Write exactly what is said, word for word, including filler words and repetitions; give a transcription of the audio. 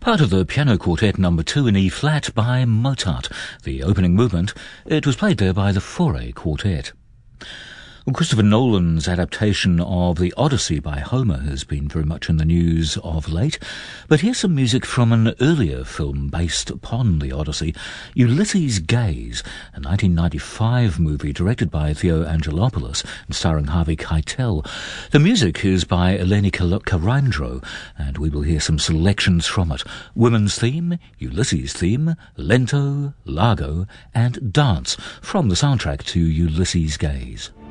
Part of the Piano Quartet number two in E-flat by Mozart. The opening movement, it was played there by the Fauré Quartet. Well, Christopher Nolan's adaptation of The Odyssey by Homer has been very much in the news of late, but here's some music from an earlier film based upon The Odyssey, Ulysses' Gaze, a nineteen ninety-five movie directed by Theo Angelopoulos and starring Harvey Keitel. The music is by Eleni Karandro, and we will hear some selections from it. Women's theme, Ulysses' theme, Lento, Largo, and Dance from the soundtrack to Ulysses' Gaze.